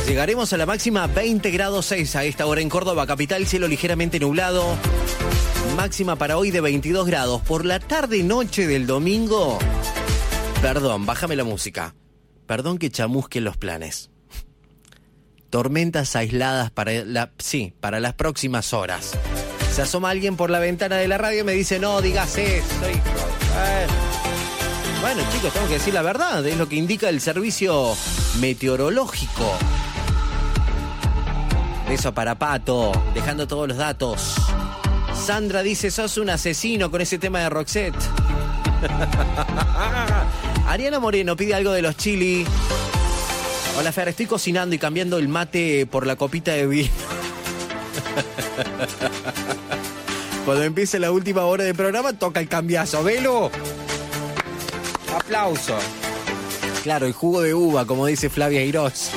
Llegaremos a la máxima 20 grados 6 a esta hora en Córdoba, capital, cielo ligeramente nublado. Máxima para hoy de 22 grados. Por la tarde-noche del domingo... Perdón, bájame la música. Perdón que chamusque los planes. Tormentas aisladas para las próximas horas. Se asoma alguien por la ventana de la radio y me dice, no digas eso. Bueno, chicos, tengo que decir la verdad. Es lo que indica el servicio meteorológico. Beso para Pato, dejando todos los datos. Sandra dice, sos un asesino con ese tema de Roxette. Ariana Moreno pide algo de los Chili. Hola Fer, estoy cocinando y cambiando el mate por la copita de vino. Cuando empiece la última hora del programa toca el cambiazo. ¡Velo! ¡Aplauso! Claro, el jugo de uva, como dice Flavia Irós.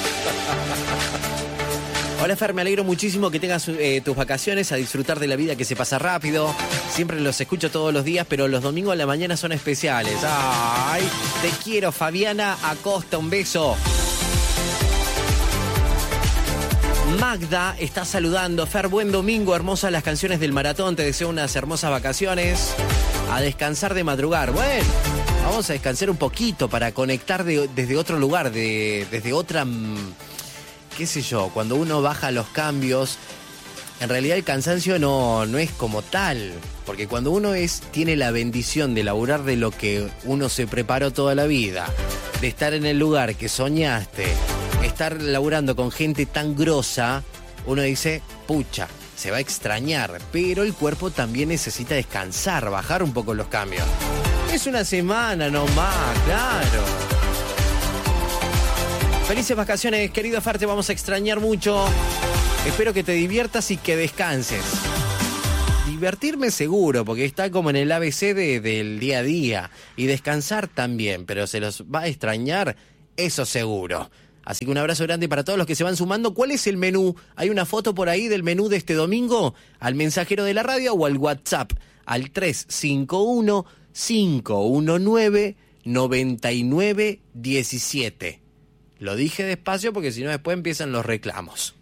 Hola Fer, me alegro muchísimo que tengas tus vacaciones, a disfrutar de la vida que se pasa rápido. Siempre los escucho todos los días, pero los domingos a la mañana son especiales. ¡Ay! Te quiero, Fabiana Acosta, un beso. Magda está saludando. Fer, buen domingo, hermosas las canciones del maratón. Te deseo unas hermosas vacaciones. A descansar de madrugar. Bueno, vamos a descansar un poquito para conectar desde otro lugar, desde otra... qué sé yo, cuando uno baja los cambios, en realidad el cansancio no es como tal, porque cuando uno tiene la bendición de laburar de lo que uno se preparó toda la vida, de estar en el lugar que soñaste, estar laburando con gente tan grosa, uno dice, pucha, se va a extrañar, pero el cuerpo también necesita descansar, bajar un poco los cambios. Es una semana nomás, claro. Felices vacaciones, querido Fer, te vamos a extrañar mucho. Espero que te diviertas y que descanses. Divertirme seguro, porque está como en el ABC del día a día. Y descansar también, pero se los va a extrañar, eso seguro. Así que un abrazo grande para todos los que se van sumando. ¿Cuál es el menú? ¿Hay una foto por ahí del menú de este domingo? Al mensajero de la radio o al WhatsApp. Al 351-519-9917. Lo dije despacio porque si no después empiezan los reclamos.